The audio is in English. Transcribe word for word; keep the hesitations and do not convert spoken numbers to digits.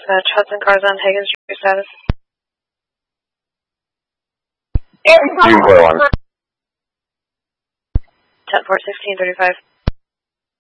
Dispatch, Hudson cars on Hagen Street status. ten four sixteen thirty-five.